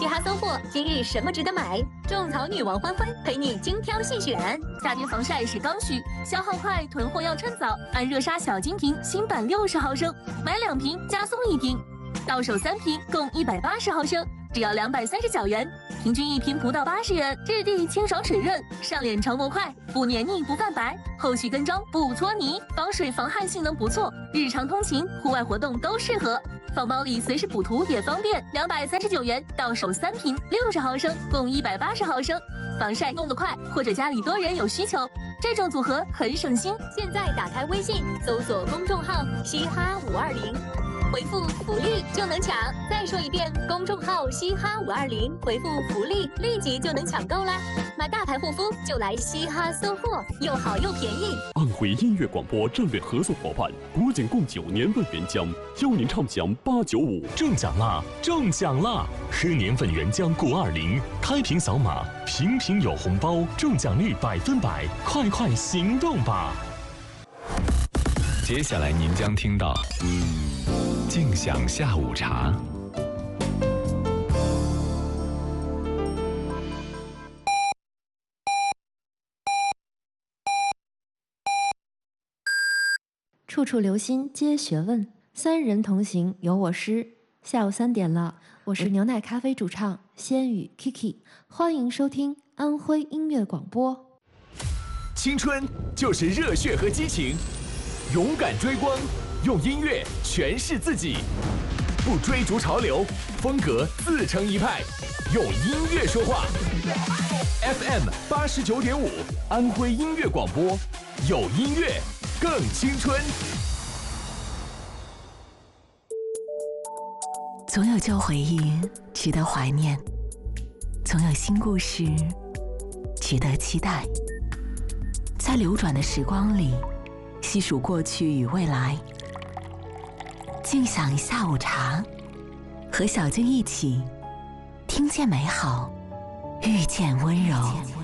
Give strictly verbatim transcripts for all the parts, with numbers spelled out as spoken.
嘻哈搜货，今日什么值得买？种草女王欢欢陪你精挑细选。 夏天防晒是刚需，消耗快，囤货要趁早。按热莎小金瓶新版六十毫升，买两瓶加送一瓶，到手三瓶共一百八十毫升，只要两百三十角元，平均一瓶不到八十元。质地清爽水润，上脸成膜快，不黏腻不泛白，后续跟妆不搓泥，防水防汗性能不错，日常通勤、户外活动都适合。放包里随时补涂也方便，两百三十九元到手三瓶，六十毫升，共一百八十毫升。防晒用得快，或者家里多人有需求，这种组合很省心。 现在打开微信，搜索公众号“嘻哈五二零”，回复“福利”就能抢。再说一遍，公众号“嘻哈五二零”，回复“福利”，立即就能抢购啦！买大牌护肤就来嘻哈搜货，又好又便宜。 安徽音乐广播战略合作伙伴国景贡酒年份原浆，邀您畅享八九五中奖啦！中奖啦！喝年份原浆固二零，开瓶扫码，瓶瓶有红包，中奖率百分百，快快行动吧！ 接下来您将听到静享下午茶。 处处留心皆学问，三人同行有我师。下午三点了，我是牛奶咖啡主唱仙羽 Kiki， 欢迎收听安徽音乐广播。 青春就是热血和激情，勇敢追光，用音乐诠释自己，不追逐潮流，风格自成一派，用音乐说话。F M 八十九点五，安徽音乐广播，有音乐更青春。 总有旧回忆值得怀念，总有新故事值得期待。在流转的时光里，细数过去与未来，静享下午茶，和小静一起听见美好，遇见温柔。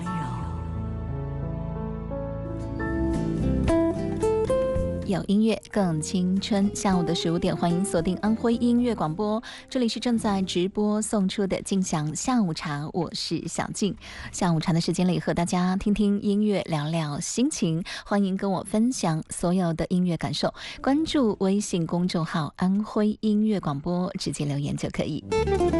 有音乐更青春，下午的十五点，欢迎锁定安徽音乐广播，这里是正在直播送出的静享下午茶，我是小静。下午茶的时间里，和大家听听音乐，聊聊心情，欢迎跟我分享所有的音乐感受，关注微信公众号安徽音乐广播，直接留言就可以。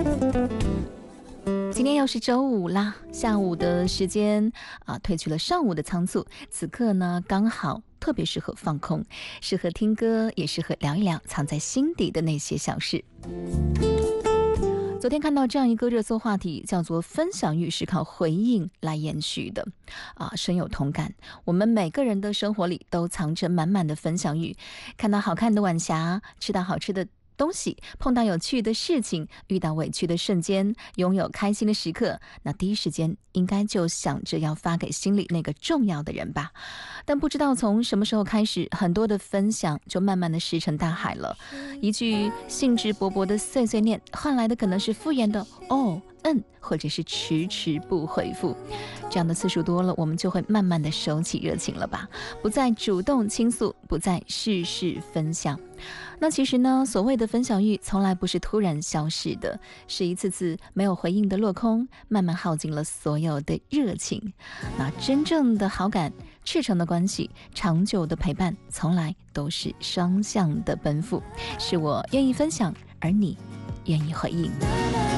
今天又是周五啦，下午的时间啊，褪去了上午的仓促，此刻呢刚好特别适合放空，适合听歌，也适合聊一聊藏在心底的那些小事。昨天看到这样一个热搜话题，叫做分享欲是靠回应来延续的啊，深有同感。我们每个人的生活里都藏着满满的分享欲，看到好看的晚霞，吃到好吃的东西，碰到有趣的事情，遇到委屈的瞬间，拥有开心的时刻，那第一时间应该就想着要发给心里那个重要的人吧。但不知道从什么时候开始，很多的分享就慢慢的石沉大海了。一句兴致勃勃的碎碎念，换来的可能是敷衍的哦嗯，或者是迟迟不回复。这样的次数多了，我们就会慢慢的收起热情了吧，不再主动倾诉，不再事事分享。那其实呢，所谓的分享欲从来不是突然消失的，是一次次没有回应的落空，慢慢耗尽了所有的热情。那真正的好感，赤诚的关系，长久的陪伴，从来都是双向的奔赴，是我愿意分享，而你愿意回应。